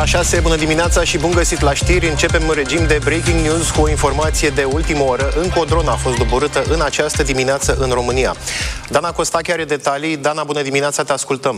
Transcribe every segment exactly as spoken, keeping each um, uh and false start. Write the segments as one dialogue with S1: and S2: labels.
S1: Ora șase, bună dimineața și bun găsit la știri. Începem în regim de breaking news cu o informație de ultimă oră. Încă o dronă a fost doborâtă în această dimineață în România. Dana Costache are detalii. Dana, bună dimineața, te ascultăm.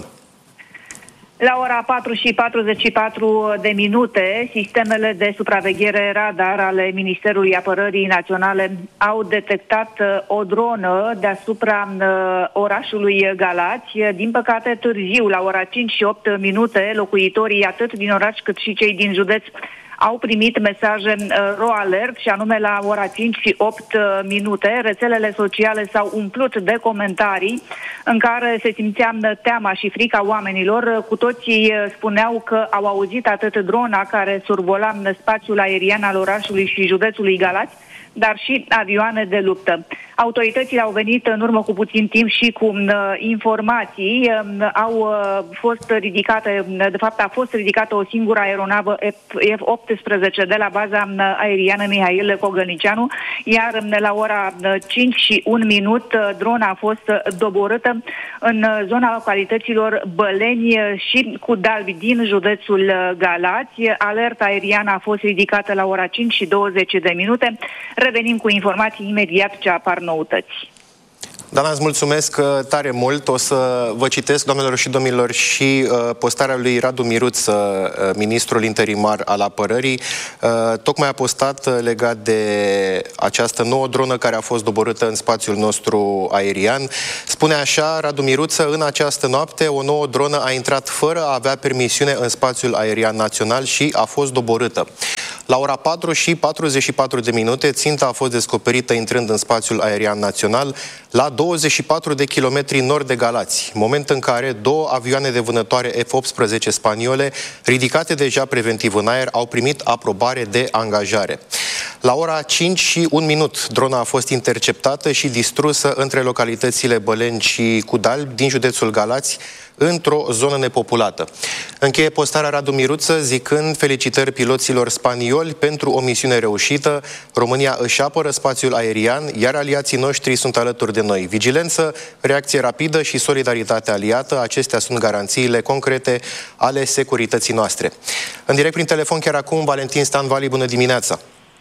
S2: La ora patru și patruzeci și patru de minute, sistemele de supraveghere radar ale Ministerului Apărării Naționale au detectat o dronă deasupra orașului Galați. Din păcate, târziu, la ora cinci și opt minute, locuitorii atât din oraș cât și cei din județ au primit mesaje uh, ro-alert și anume la ora cinci și opt minute. Rețelele sociale s-au umplut de comentarii în care se simțea teama și frica oamenilor. Cu toții spuneau că au auzit atât drona care survola spațiul aerian al orașului și județului Galați, dar și avioane de luptă. Autoritățile au venit în urmă cu puțin timp și cu uh, informații. Uh, au uh, fost ridicate, de fapt a fost ridicată o singură aeronavă F optsprezece de la baza uh, aeriană Mihail Cogălnicianu, iar uh, la ora uh, cinci și un minut uh, drona a fost uh, doborâtă în uh, zona localităților Băleni și Cudalbi din județul uh, Galați. Alerta aeriană a fost ridicată la ora cinci și douăzeci de minute. Revenim cu informații imediat ce apar noutăți.
S1: Dana, îți mulțumesc tare mult. O să vă citesc, doamnelor și domnilor, și uh, postarea lui Radu Miruță, uh, ministrul interimar al apărării. Uh, tocmai a postat uh, legat de această nouă dronă care a fost doborâtă în spațiul nostru aerian. Spune așa, Radu Miruță: în această noapte o nouă dronă a intrat fără a avea permisiune în spațiul aerian național și a fost doborâtă. La ora patru și patruzeci și patru de minute, ținta a fost descoperită intrând în spațiul aerian național la douăzeci și patru de kilometri nord de Galați, moment în care două avioane de vânătoare F optsprezece spaniole, ridicate deja preventiv în aer, au primit aprobare de angajare. La ora cinci și un minut, drona a fost interceptată și distrusă între localitățile Băleni și Cudalbi din județul Galați, într-o zonă nepopulată. Încheie postarea Radu Miruță zicând: felicitări piloților spanioli pentru o misiune reușită. România își apără spațiul aerian, iar aliații noștri sunt alături de noi. Vigilență, reacție rapidă și solidaritate aliată, acestea sunt garanțiile concrete ale securității noastre. În direct prin telefon chiar acum, Valentin Stanvali, bună dimineața!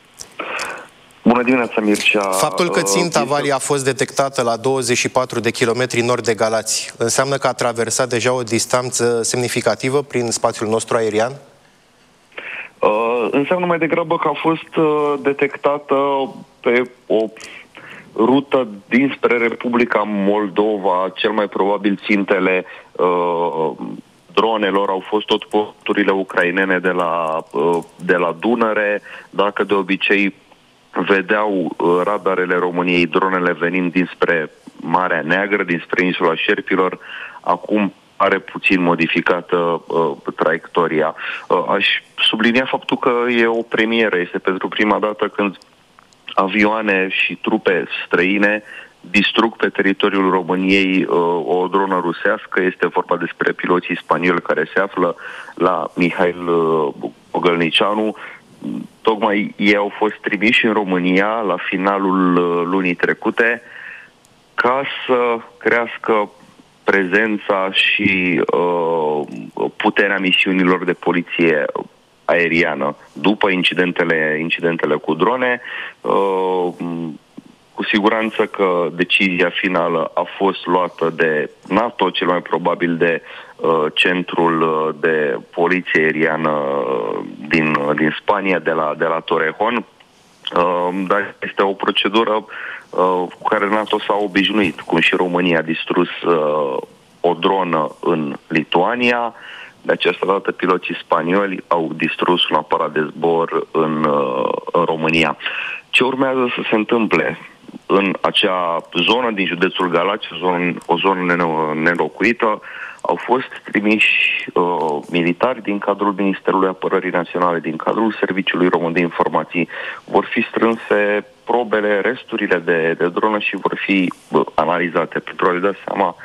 S3: Bună dimineața, Mircea.
S1: Faptul că ținta Vali a fost detectată la douăzeci și patru de kilometri nord de Galați înseamnă că a traversat deja o distanță semnificativă prin spațiul nostru aerian?
S3: Uh, înseamnă mai degrabă că a fost uh, detectată pe o rută dinspre Republica Moldova. Cel mai probabil țintele uh, dronelor au fost tot porturile ucrainene de la, uh, de la Dunăre. Dacă de obicei vedeau uh, radarele României dronele venind dinspre Marea Neagră, dinspre insula Șerpilor, acum are puțin modificată uh, traiectoria. Uh, aș sublinia faptul că e o premieră, este pentru prima dată când avioane și trupe străine distrug pe teritoriul României uh, o dronă rusească. Este vorba despre piloții spanioli care se află la Mihail uh, Cogălnicianu. Tocmai ei au fost trimiși în România la finalul uh, lunii trecute ca să crească prezența și uh, puterea misiunilor de poliție aeriană. După incidentele, incidentele cu drone, uh, cu siguranță că decizia finală a fost luată de NATO, cel mai probabil de uh, centrul de poliție aeriană din, din Spania, de la, de la Torrejon. Uh, dar este o procedură uh, cu care NATO s-a obișnuit, cum și România a distrus uh, o dronă în Lituania. De această dată piloții spanioli au distrus un aparat de zbor în, uh, în România. Ce urmează să se întâmple în acea zonă din județul Galați, o zonă, o zonă nelocuită? Au fost trimiși uh, militari din cadrul Ministerului Apărării Naționale, din cadrul Serviciului Român de Informații. Vor fi strânse probele, resturile de, de dronă și vor fi uh, analizate pentru a le da seama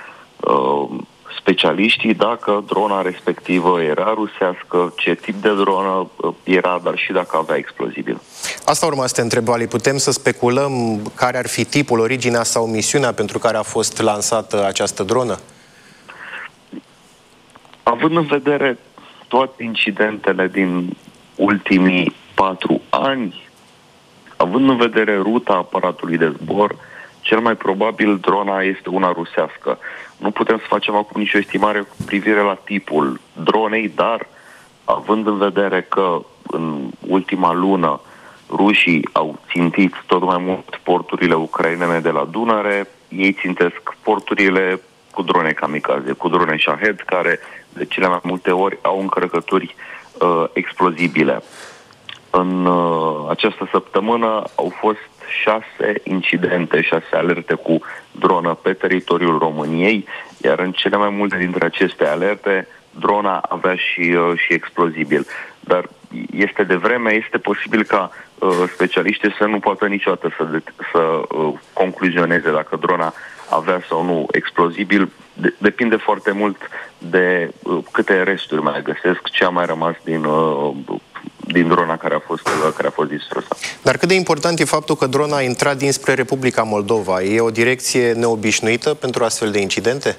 S3: uh, specialiștii dacă drona respectivă era rusească, ce tip de dronă uh, era, dar și dacă avea explozibil.
S1: Asta urma să te întreb, Ali. Putem să speculăm care ar fi tipul, originea sau misiunea pentru care a fost lansată această dronă?
S3: Având în vedere toate incidentele din ultimii patru ani, având în vedere ruta aparatului de zbor, cel mai probabil drona este una rusească. Nu putem să facem acum nicio estimare cu privire la tipul dronei, dar având în vedere că în ultima lună rușii au țintit tot mai mult porturile ucrainene de la Dunăre, ei țintesc porturile cu drone kamikaze, cu drone Shahed, care de cele mai multe ori au încărcături uh, explozibile. În uh, această săptămână au fost șase incidente, șase alerte cu dronă pe teritoriul României, iar în cele mai multe dintre aceste alerte drona avea și, uh, și explozibil. Dar este de vreme, este posibil ca uh, specialiștii să nu poată niciodată să, de- să uh, concluzioneze dacă drona avea sau nu explozibil. De- depinde foarte mult de uh, câte resturi mai găsesc, ce a mai rămas din, uh, din drona care a fost, uh, care a fost distrusă.
S1: Dar cât de important e faptul că drona a intrat dinspre Republica Moldova? E o direcție neobișnuită pentru astfel de incidente?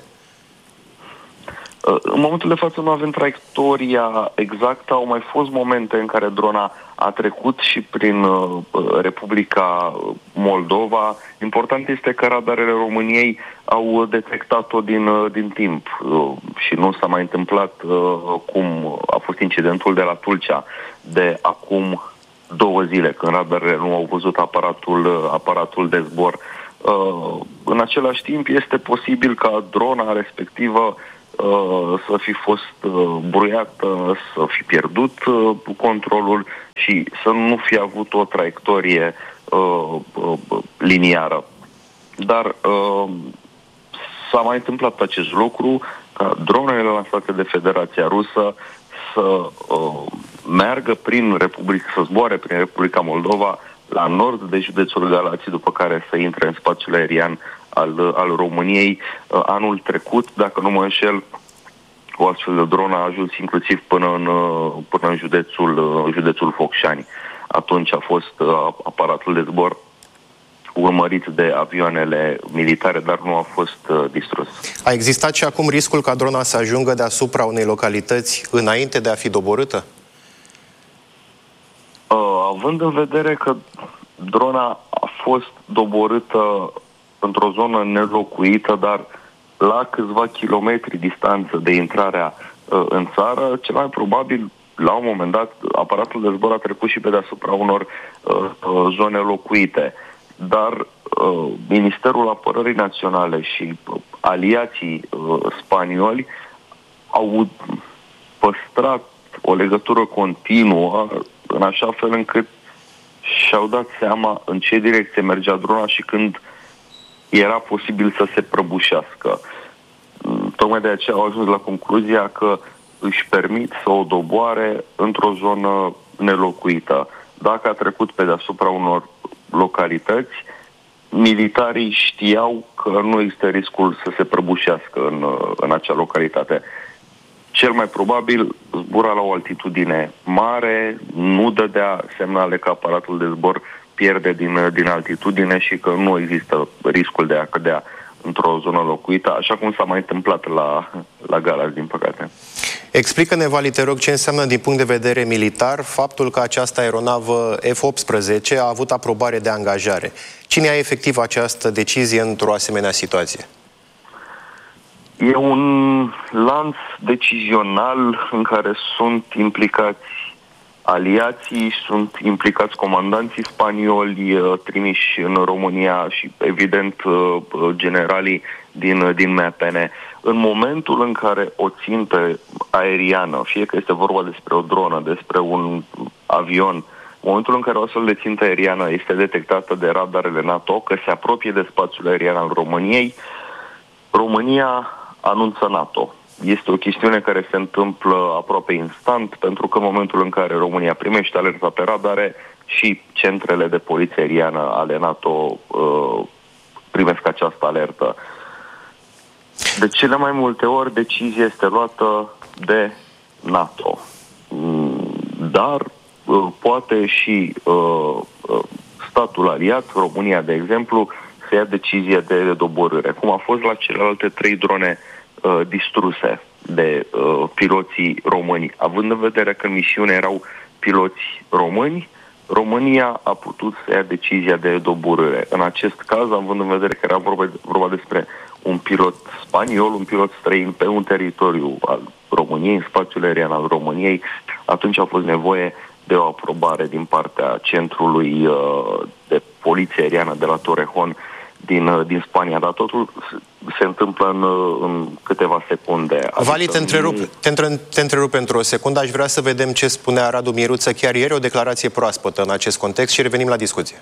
S3: În momentul de față nu avem traiectoria exactă, au mai fost momente în care drona a trecut și prin uh, Republica Moldova. Important este că radarele României au detectat-o din, uh, din timp uh, și nu s-a mai întâmplat uh, cum a fost incidentul de la Tulcea de acum două zile, când radarele nu au văzut aparatul, uh, aparatul de zbor. Uh, în același timp este posibil ca drona respectivă Uh, să fi fost uh, bruiată, să fi pierdut uh, controlul și să nu fi avut o traiectorie uh, uh, liniară. Dar uh, s-a mai întâmplat acest lucru, ca dronele lansate de Federația Rusă să uh, meargă prin Republica, să zboare prin Republica Moldova la nord de județul Galați, după care să intre în spațiul aerian al, al României. Anul trecut, dacă nu mă înșel, o astfel de dronă a ajuns inclusiv până în, până în județul, județul Focșani. Atunci a fost aparatul de zbor urmărit de avioanele militare, dar nu a fost distrus. A
S1: existat și acum riscul ca drona să ajungă deasupra unei localități înainte de a fi doborâtă?
S3: Având în vedere că drona a fost doborâtă într-o zonă nelocuită, dar la câțiva kilometri distanță de intrarea uh, în țară, cel mai probabil, la un moment dat, aparatul de zbor a trecut și pe deasupra unor uh, uh, zone locuite. Dar uh, Ministerul Apărării Naționale și uh, aliații uh, spanioli au păstrat o legătură continuă în așa fel încât și-au dat seama în ce direcție mergea drona și când era posibil să se prăbușească. Tocmai de aceea au ajuns la concluzia că își permit să o doboare într-o zonă nelocuită. Dacă a trecut pe deasupra unor localități, militarii știau că nu există riscul să se prăbușească în, în acea localitate. Cel mai probabil zbura la o altitudine mare, nu dădea semnale că aparatul de zbor pierde din, din altitudine și că nu există riscul de a cădea într-o zonă locuită, așa cum s-a mai întâmplat la, la Galați, din păcate.
S1: Explică-ne, Vali, te rog, ce înseamnă din punct de vedere militar faptul că această aeronavă F optsprezece a avut aprobare de angajare. Cine ia efectiv această decizie într-o asemenea situație?
S3: E un lanț decizional în care sunt implicați aliații, sunt implicați comandanții spanioli trimiși în România și, evident, generalii din, din M P N. În momentul în care o țintă aeriană, fie că este vorba despre o dronă, despre un avion, în momentul în care o astfel de țintă aeriană este detectată de radarele NATO, că se apropie de spațiul aerian al României, România anunță NATO. Este o chestiune care se întâmplă aproape instant, pentru că în momentul în care România primește alerta pe radare, și centrele de poliție aeriană ale NATO uh, primesc această alertă. De cele mai multe ori, decizia este luată de NATO. Dar uh, poate și uh, statul aliat, România, de exemplu, să ia decizie de doborâre, cum a fost la celelalte trei drone uh, distruse de uh, piloții români. Având în vedere că în misiune erau piloți români, România a putut să ia decizia de doborâre. În acest caz, având în vedere că era vorba, vorba despre un pilot spaniol, un pilot străin pe un teritoriu al României, în spațiul aerian al României, atunci a fost nevoie de o aprobare din partea centrului uh, de poliție aeriană de la Torrejón din, uh, din Spania, dar totul se întâmplă în, în câteva secunde.
S1: Vali, te întrerup, nu... te, între, te întrerup pentru o secundă. Aș vrea să vedem ce spunea Radu Miruță chiar ieri, o declarație proaspătă în acest context, și revenim la discuție.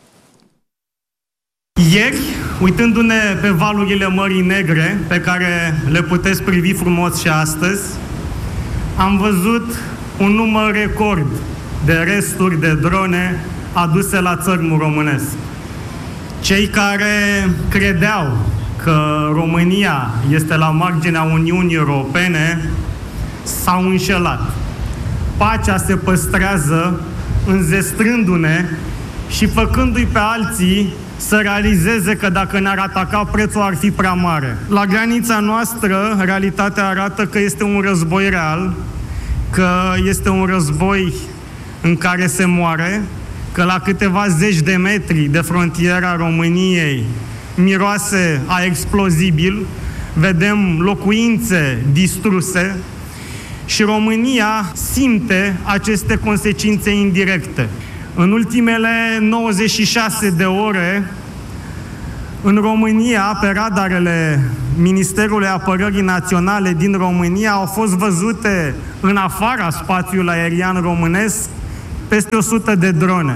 S4: Ieri, uitându-ne pe valurile Mării Negre, pe care le puteți privi frumos și astăzi, am văzut un număr record de resturi de drone aduse la țărmul românesc. Cei care credeau că România este la marginea Uniunii Europene s-au înșelat. Pacea se păstrează înzestrându-ne și făcându-i pe alții să realizeze că dacă ne-ar ataca, prețul ar fi prea mare. La granița noastră, realitatea arată că este un război real, că este un război în care se moare, că la câteva zeci de metri de frontiera României miroase a explozibil, vedem locuințe distruse și România simte aceste consecințe indirecte. În ultimele nouăzeci și șase de ore, în România, pe radarele Ministerului Apărării Naționale din România, au fost văzute în afara spațiului aerian românesc peste o sută de drone.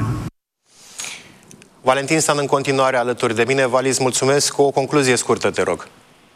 S1: Valentin Stan în continuare alături de mine. Vali, îți mulțumesc. O concluzie scurtă, te rog.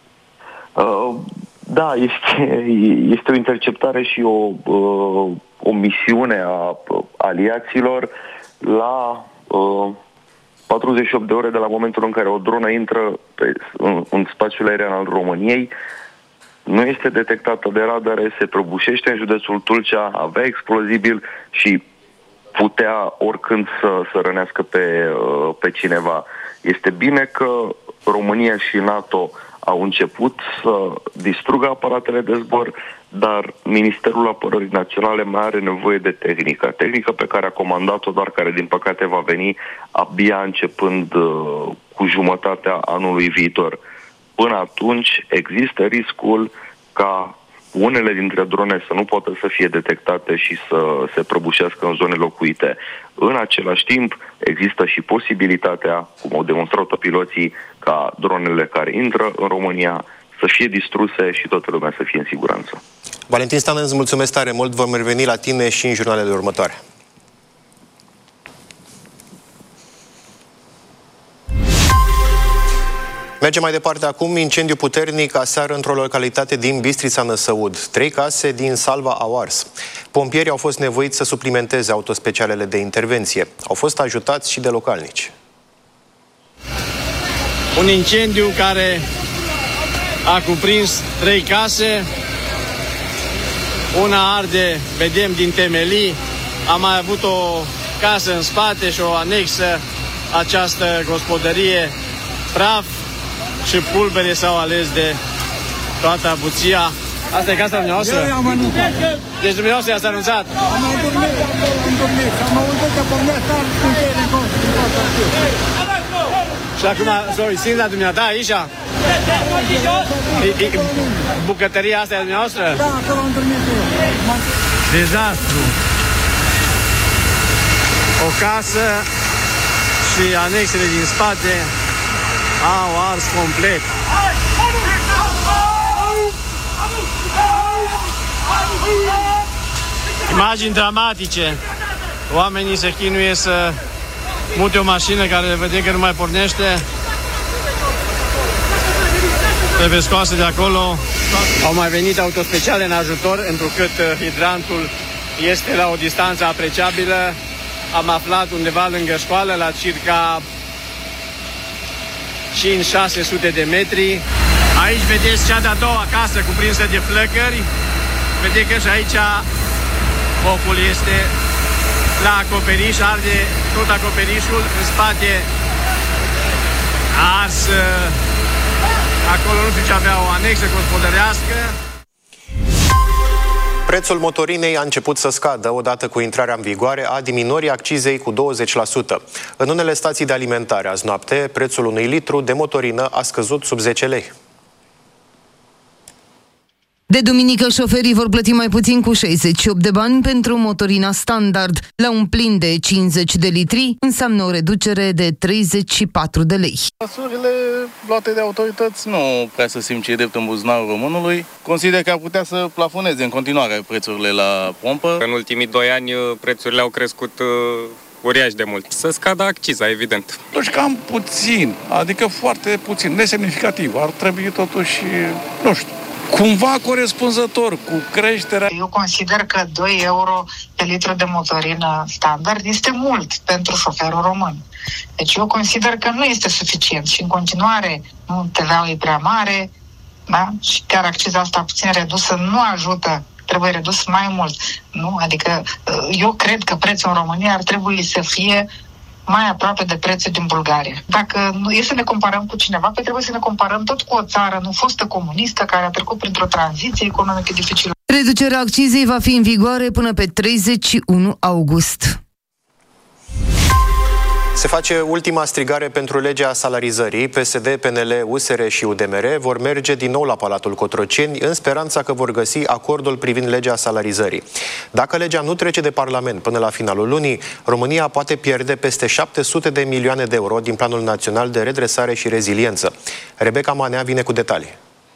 S3: Uh, da, este, este o interceptare și o, uh, o misiune a aliaților la uh, patruzeci și opt de ore de la momentul în care o dronă intră pe, în, în spațiul aerian al României. Nu este detectată de radare, se prăbușește în județul Tulcea, avea explozibil și putea oricând să, să rănească pe, pe cineva. Este bine că România și NATO au început să distrugă aparatele de zbor, dar Ministerul Apărării Naționale mai are nevoie de tehnică. Tehnică pe care a comandat-o, dar care din păcate va veni abia începând uh, cu jumătatea anului viitor. Până atunci există riscul ca unele dintre drone să nu poată să fie detectate și să se prăbușească în zone locuite. În același timp, există și posibilitatea, cum au demonstrat-o piloții, ca dronele care intră în România să fie distruse și toată lumea să fie în siguranță.
S1: Valentin Stan, îți mulțumesc tare mult. Vom reveni la tine și în jurnalele următoare. Mergem mai departe acum. Incendiu puternic aseară într-o localitate din Bistrița Năsăud. Trei case din Salva au ars. Pompierii au fost nevoiți să suplimenteze autospecialele de intervenție. Au fost ajutați și de localnici.
S5: Un incendiu care a cuprins trei case. Una arde, vedem, din temelii. Am mai avut o casă în spate și o anexă. Această gospodărie, praf și pulbere s-au ales de toată avuția. Asta e casa dumneavoastră? Eu am anunțat. Deci dumneavoastră i-ați anunțat? Am dormit, am dormit. Am auzit că pornesc ar scânteie din Și acum, sorry, simt la dumneata aici? Bucătăria asta e a dumneavoastră? Da, acolo am dormit eu. Dezastru. O casă și anexele din spate au ars complet. Imagini dramatice. Oamenii se chinuie să mute o mașină care vede că nu mai pornește. Trebuie scoase de acolo. Au mai venit autospeciale în ajutor, întrucât hidrantul este la o distanță apreciabilă. Am aflat undeva lângă școală, la circa cinci șase sute de metri. Aici vedeți cea de-a doua casă cuprinsă de flăcări. Vedeți că și aici focul este la acoperiș, arde tot acoperișul. În spate a ars, acolo nu știu ce avea, o anexă gospodărească.
S1: Prețul motorinei a început să scadă odată cu intrarea în vigoare a diminuării accizei cu douăzeci la sută. În unele stații de alimentare azi noapte, prețul unui litru de motorină a scăzut sub zece lei.
S6: De duminică, șoferii vor plăti mai puțin cu șaizeci și opt de bani pentru motorina standard. La un plin de cincizeci de litri înseamnă o reducere de treizeci și patru de lei.
S7: Măsurile luate de autorități nu prea să simt ce e drept în buzunarul românului. Consider că ar putea să plafoneze în continuare prețurile la pompă.
S8: În ultimii doi ani prețurile au crescut uriaș de mult. Să scadă acciza, evident.
S7: Totuși cam puțin, adică foarte puțin, nesemnificativ. Ar trebui totuși, nu știu, cumva corespunzător cu creșterea.
S9: Eu consider că doi euro pe litru de motorină standard este mult pentru șoferul român. Deci eu consider că nu este suficient și în continuare nu, T V-ul e prea mare, da? Și chiar acciza asta puțin redusă nu ajută, trebuie redus mai mult. Nu? Adică eu cred că prețul în România ar trebui să fie mai aproape de prețul din Bulgaria. Dacă nu e să ne comparăm cu cineva, pe trebuie să ne comparăm tot cu o țară nu fostă comunistă care a trecut printr-o tranziție economică dificilă.
S6: Reducerea accizei va fi în vigoare până pe treizeci și unu august.
S1: Se face ultima strigare pentru legea salarizării. P S D, P N L, U S R și U D M R vor merge din nou la Palatul Cotroceni în speranța că vor găsi acordul privind legea salarizării. Dacă legea nu trece de Parlament până la finalul lunii, România poate pierde peste șapte sute de milioane de euro din Planul Național de Redresare și Reziliență. Rebecca Manea vine cu detalii.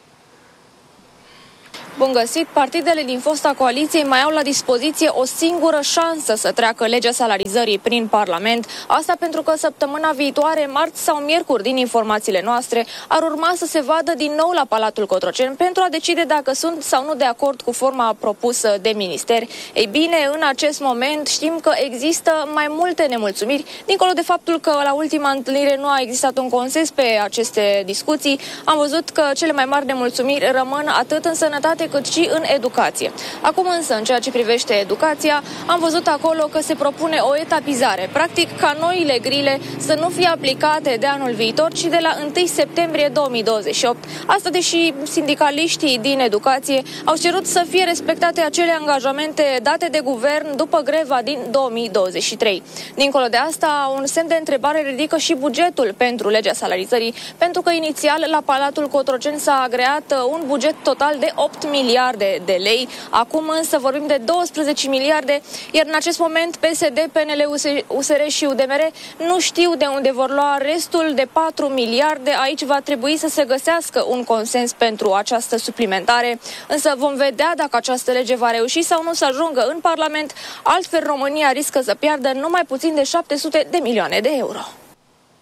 S10: Bun găsit! Partidele din fosta coaliție mai au la dispoziție o singură șansă să treacă legea salarizării prin Parlament. Asta pentru că săptămâna viitoare, marți sau miercuri, din informațiile noastre, ar urma să se vadă din nou la Palatul Cotroceni pentru a decide dacă sunt sau nu de acord cu forma propusă de ministeri. Ei bine, în acest moment știm că există mai multe nemulțumiri, dincolo de faptul că la ultima întâlnire nu a existat un consens pe aceste discuții. Am văzut că cele mai mari nemulțumiri rămân atât în sănătate cât și în educație. Acum însă, în ceea ce privește educația, am văzut acolo că se propune o etapizare. Practic, ca noile grile să nu fie aplicate de anul viitor, ci de la întâi septembrie două mii douăzeci și opt. Asta deși sindicaliștii din educație au cerut să fie respectate acele angajamente date de guvern după greva din două mii douăzeci și trei. Dincolo de asta, un semn de întrebare ridică și bugetul pentru legea salarizării, pentru că inițial la Palatul Cotroceni s-a agreat un buget total de opt miliarde de lei. Acum însă vorbim de douăsprezece miliarde, iar în acest moment P S D, P N L, U S R și U D M R nu știu de unde vor lua restul de patru miliarde. Aici va trebui să se găsească un consens pentru această suplimentare, însă vom vedea dacă această lege va reuși sau nu să ajungă în Parlament, altfel România riscă să piardă numai puțin de șapte sute de milioane de euro.